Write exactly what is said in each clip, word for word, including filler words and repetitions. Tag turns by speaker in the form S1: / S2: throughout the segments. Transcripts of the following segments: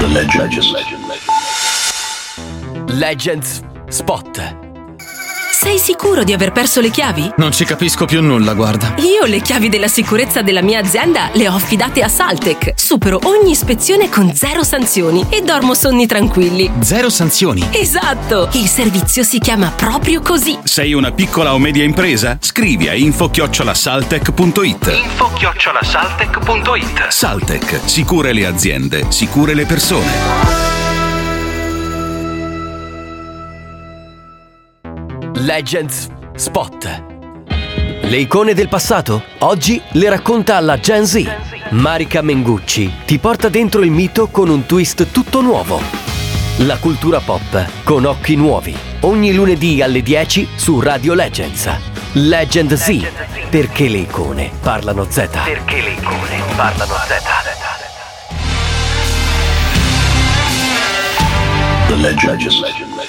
S1: Legends.
S2: Legends Spot.
S3: Sei sicuro di aver perso le chiavi?
S4: Non ci capisco più nulla, guarda.
S3: Io le chiavi della sicurezza della mia azienda le ho affidate a Saltec. Supero ogni ispezione con zero sanzioni e dormo sonni tranquilli.
S4: Zero sanzioni?
S3: Esatto! Il servizio si chiama proprio così.
S5: Sei una piccola o media impresa? Scrivi a info chiocciola saltec punto it.
S2: info chiocciola saltec punto it.
S5: Saltec, sicure le aziende, sicure le persone.
S2: Legends Spot. Le icone del passato? Oggi le racconta la Gen Z. Marika Mengucci ti porta dentro il mito con un twist tutto nuovo. La cultura pop con occhi nuovi. Ogni lunedì alle dieci su Radio Legends. Legend Z. Perché le icone parlano Z. Perché le icone parlano Z.
S1: The Legends.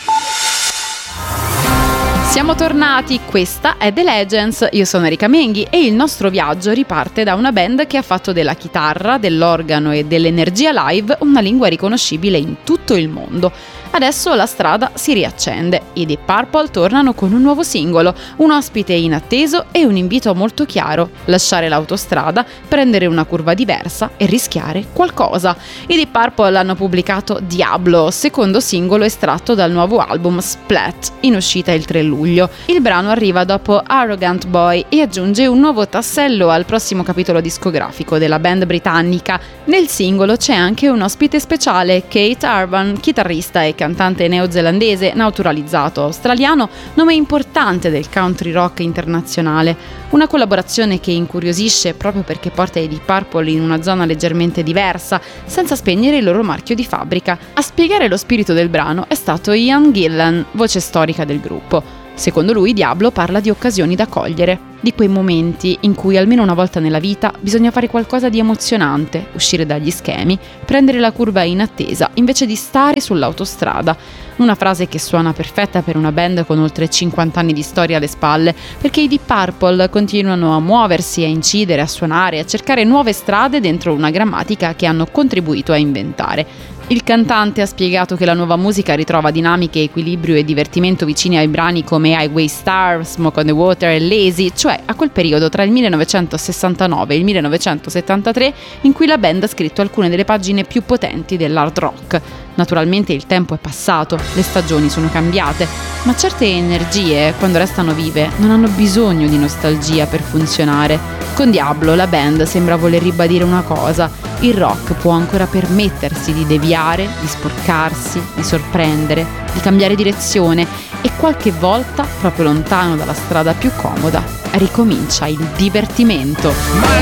S6: Siamo tornati, questa è The Legends, io sono Erika Menghi e il nostro viaggio riparte da una band che ha fatto della chitarra, dell'organo e dell'energia live una lingua riconoscibile in tutto il mondo. Adesso la strada si riaccende, i Deep Purple tornano con un nuovo singolo, un ospite inatteso e un invito molto chiaro: lasciare l'autostrada, prendere una curva diversa e rischiare qualcosa. I Deep Purple hanno pubblicato Diablo, secondo singolo estratto dal nuovo album Splat, in uscita il tre luglio. Il brano arriva dopo Arrogant Boy e aggiunge un nuovo tassello al prossimo capitolo discografico della band britannica. Nel singolo c'è anche un ospite speciale, Keith Urban, chitarrista e cantante neozelandese naturalizzato australiano, nome importante del country rock internazionale. Una collaborazione che incuriosisce proprio perché porta i Deep Purple in una zona leggermente diversa, senza spegnere il loro marchio di fabbrica. A spiegare lo spirito del brano è stato Ian Gillan, voce storica del gruppo. Secondo lui, Diablo parla di occasioni da cogliere, di quei momenti in cui almeno una volta nella vita bisogna fare qualcosa di emozionante, uscire dagli schemi, prendere la curva in attesa invece di stare sull'autostrada. Una frase che suona perfetta per una band con oltre cinquanta anni di storia alle spalle, perché i Deep Purple continuano a muoversi, a incidere, a suonare, a cercare nuove strade dentro una grammatica che hanno contribuito a inventare. Il cantante ha spiegato che la nuova musica ritrova dinamiche, equilibrio e divertimento vicini ai brani come Highway Star, Smoke on the Water e Lazy, cioè a quel periodo tra il millenovecentosessantanove e il millenovecentosettantatré in cui la band ha scritto alcune delle pagine più potenti dell'hard rock. Naturalmente il tempo è passato, le stagioni sono cambiate, ma certe energie, quando restano vive, non hanno bisogno di nostalgia per funzionare. Con Diablo la band sembra voler ribadire una cosa: il rock può ancora permettersi di deviare, di sporcarsi, di sorprendere, di cambiare direzione e qualche volta, proprio lontano dalla strada più comoda, ricomincia il divertimento.